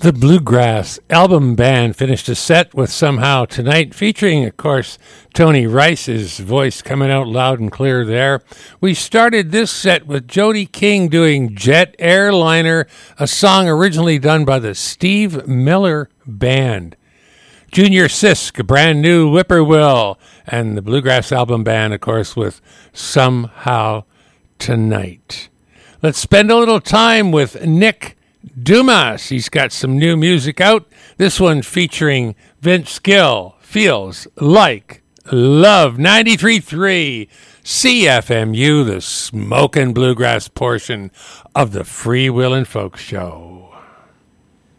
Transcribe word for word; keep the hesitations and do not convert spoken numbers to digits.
The Bluegrass Album Band finished a set with Somehow Tonight, featuring, of course, Tony Rice's voice coming out loud and clear there. We started this set with Jody King doing Jet Airliner, a song originally done by the Steve Miller Band. Junior Sisk, a brand new Whippoorwill, and the Bluegrass Album Band, of course, with Somehow Tonight. Let's spend a little time with Nick Dumas. He's got some new music out. This one featuring Vince Gill, Feels Like Love. ninety-three point three C F M U, the smokin' bluegrass portion of the Freewheelin' Folk Show.